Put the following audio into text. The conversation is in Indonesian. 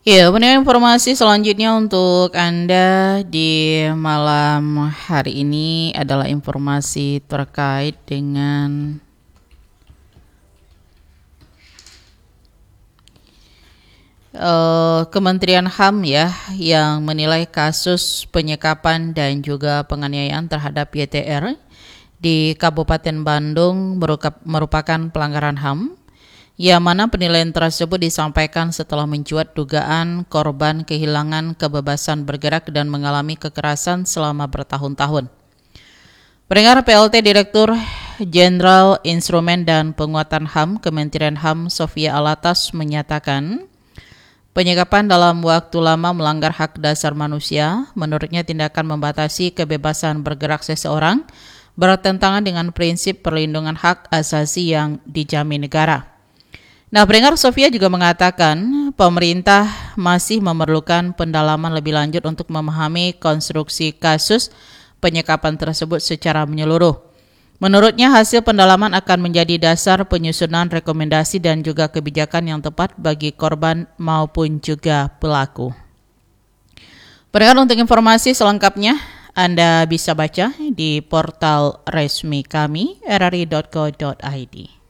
Ya, benar informasi selanjutnya untuk Anda di malam hari ini adalah informasi terkait dengan Kementerian HAM ya, yang menilai kasus penyekapan dan juga penganiayaan terhadap YTR di Kabupaten Bandung merupakan pelanggaran HAM, yang mana penilaian tersebut disampaikan setelah mencuat dugaan korban kehilangan kebebasan bergerak dan mengalami kekerasan selama bertahun-tahun. Pendengar, PLT Direktur Jenderal Instrumen dan Penguatan HAM Kementerian HAM Sofia Alatas menyatakan, penyekapan dalam waktu lama melanggar hak dasar manusia. Menurutnya, tindakan membatasi kebebasan bergerak seseorang bertentangan dengan prinsip perlindungan hak asasi yang dijamin negara. Nah, pendengar, Sofia juga mengatakan pemerintah masih memerlukan pendalaman lebih lanjut untuk memahami konstruksi kasus penyekapan tersebut secara menyeluruh. Menurutnya, hasil pendalaman akan menjadi dasar penyusunan rekomendasi dan juga kebijakan yang tepat bagi korban maupun juga pelaku. Pendengar, untuk informasi selengkapnya Anda bisa baca di portal resmi kami rri.co.id.